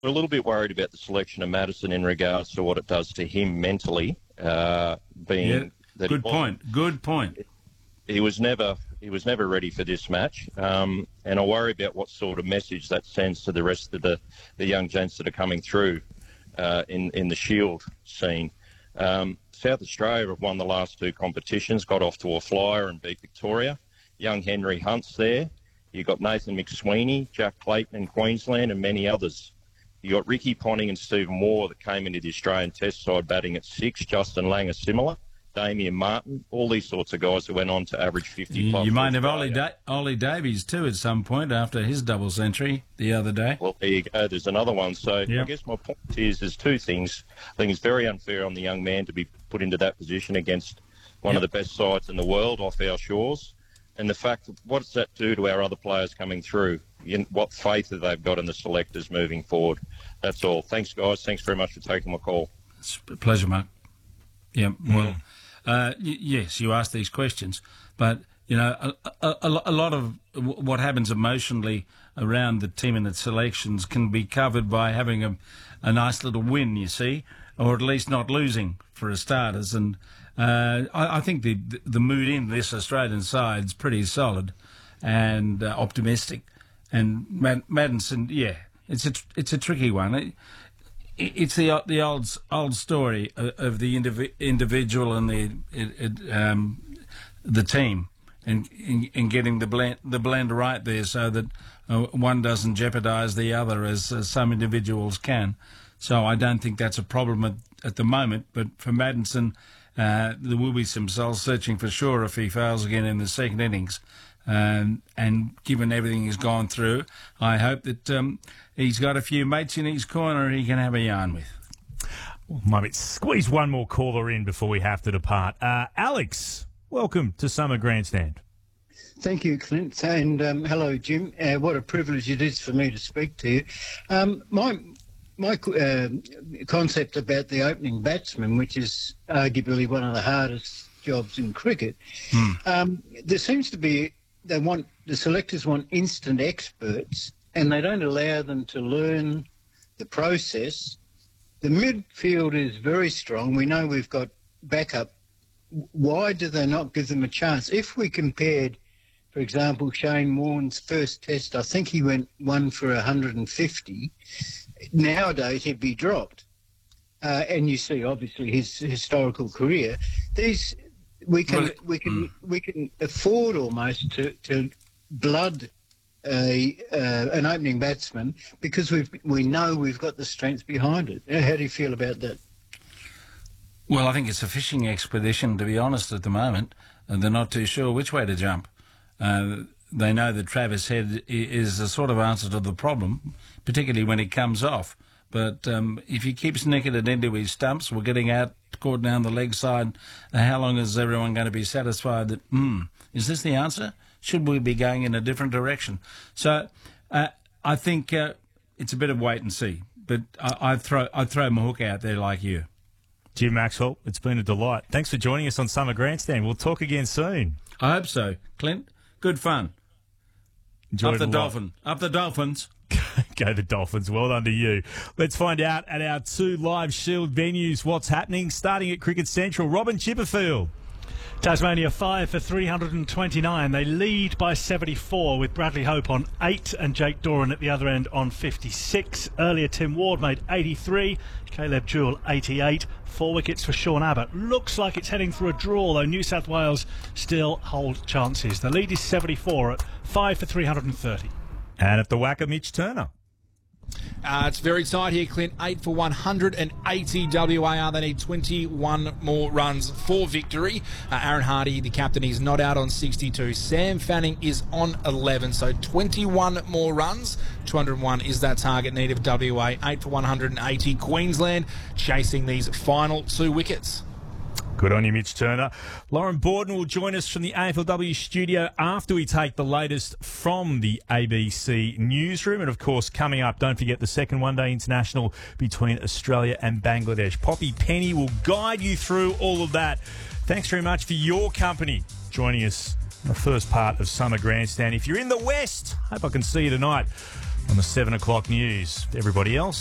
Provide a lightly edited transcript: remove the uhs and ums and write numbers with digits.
We're a little bit worried about the selection of Madison in regards to what it does to him mentally. Good point. He was never ready for this match, and I worry about what sort of message that sends to the rest of the young gents that are coming through in the Shield scene. South Australia have won the last two competitions, got off to a flyer and beat Victoria. Young Henry Hunt's there. You've got Nathan McSweeney, Jack Clayton in Queensland, and many others. You got Ricky Ponting and Stephen Moore that came into the Australian Test side batting at 6. Justin Langer similar. Damien Martin, all these sorts of guys who went on to average 50 plus. You might have Ollie Davies too at some point after his double century the other day. Well, there you go. There's another one. So I guess my point is there's two things. I think it's very unfair on the young man to be put into that position against one of the best sides in the world off our shores. And the fact of what does that do to our other players coming through? What faith have they got in the selectors moving forward? That's all. Thanks, guys. Thanks very much for taking my call. It's a pleasure, Mark. Yeah, well, yes, you ask these questions, but, you know, a lot of what happens emotionally around the team and its selections can be covered by having a nice little win, you see, or at least not losing for starters. And I think the mood in this Australian side is pretty solid and optimistic. And Madison, it's a tricky one. It's the old story of the individual and the team, and getting the blend right there so that one doesn't jeopardise the other as some individuals can. So I don't think that's a problem at the moment. But for Madison, there will be some soul searching for sure if he fails again in the second innings. And given everything he's gone through, I hope that he's got a few mates in his corner he can have a yarn with. Might squeeze one more caller in before we have to depart. Alex, welcome to Summer Grandstand. Thank you, Clint, and hello, Jim. What a privilege it is for me to speak to you. My concept about the opening batsman, which is arguably one of the hardest jobs in cricket, there seems to be the selectors want instant experts, and they don't allow them to learn the process. The midfield is very strong. We know we've got backup. Why do they not give them a chance? If we compared, for example, Shane Warne's first test, I think he went 1 for 150. Nowadays, he'd be dropped. And you see, obviously, his historical career. We can afford almost to blood an opening batsman because we know we've got the strength behind it. How do you feel about that? Well, I think it's a fishing expedition, to be honest, at the moment. And they're not too sure which way to jump. They know that Travis Head is the sort of answer to the problem, particularly when it comes off. But if he keeps nicking it into his stumps, we're getting out, caught down the leg side. How long is everyone going to be satisfied that, is this the answer? Should we be going in a different direction? So I think it's a bit of wait and see. But I'd throw my hook out there like you. Jim Maxwell, it's been a delight. Thanks for joining us on Summer Grandstand. We'll talk again soon. I hope so. Clint, good fun. Enjoyed Up the Dolphins. Go the Dolphins. Well done to you. Let's find out at our 2 live Shield venues what's happening, starting at Cricket Central. Robin Chipperfield. Tasmania 5 for 329. They lead by 74 with Bradley Hope on 8 and Jake Doran at the other end on 56. Earlier, Tim Ward made 83. Caleb Jewell 88. 4 wickets for Sean Abbott. Looks like it's heading for a draw, though New South Wales still hold chances. The lead is 74 at 5 for 330. And at the Wacker, Mitch Turner. It's very tight here, Clint. 8 for 180 WAR. They need 21 more runs for victory. Aaron Hardy, the captain, is not out on 62. Sam Fanning is on 11. So 21 more runs. 201 is that target need of WA. 8 for 180. Queensland chasing these final 2 wickets. Good on you, Mitch Turner. Lauren Borden will join us from the AFLW studio after we take the latest from the ABC newsroom. And, of course, coming up, don't forget the second one-day international between Australia and Bangladesh. Poppy Penny will guide you through all of that. Thanks very much for your company joining us in the first part of Summer Grandstand. If you're in the West, hope I can see you tonight on the 7 o'clock news. Everybody else,